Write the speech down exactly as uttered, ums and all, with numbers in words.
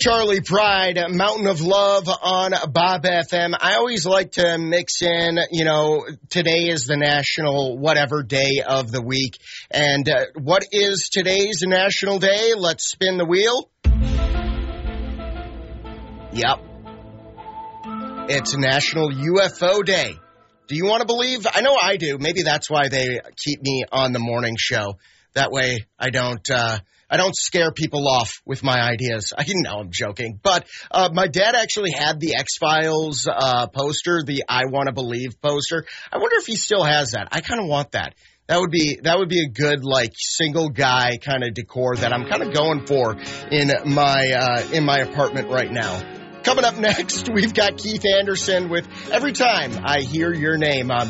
Charlie Pride, Mountain of Love on Bob F M. I always like to mix in, you know, today is the national whatever day of the week. And uh, what is today's national day? Let's spin the wheel. Yep. It's National U F O Day. Do you want to believe? I know I do. Maybe that's why they keep me on the morning show. That way I don't uh, I don't scare people off with my ideas. I know I'm joking. But uh, my dad actually had the X-Files uh, poster, the I Want to Believe poster. I wonder if he still has that. I kind of want that. That would be that would be a good, like, single guy kind of decor that I'm kind of going for in my uh, in my apartment right now. Coming up next, we've got Keith Anderson with Every Time I Hear Your Name on